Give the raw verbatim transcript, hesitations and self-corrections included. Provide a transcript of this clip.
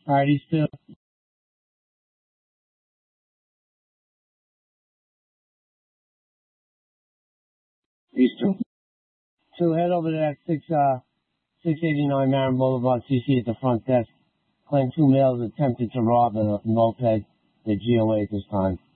All right, he's still. He's still. So head over to that six uh six eighty nine Marin Boulevard, C C at the front desk. Claim two males attempted to rob a moped, the G O A at this time.